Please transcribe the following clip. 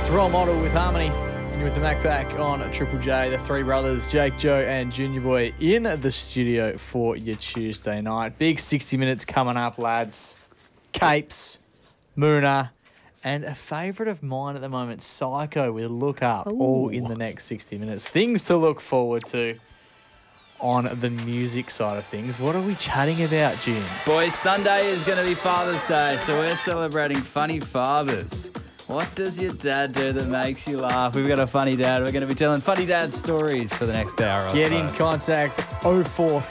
Role Model with Harmony. And you're with the Mac Pack on Triple J, the three brothers, Jake, Joe and Junior Boy in the studio for your Tuesday night. Big 60 minutes coming up, lads. Capes, Moona, and a favourite of mine at the moment, Psycho with Look Up, all in the next 60 minutes. Things to look forward to on the music side of things. What are we chatting about, June? Boys, Sunday is going to be Father's Day, so we're celebrating funny fathers. What does your dad do that makes you laugh? We've got a funny dad. We're going to be telling funny dad stories for the next hour or Get so. in contact 04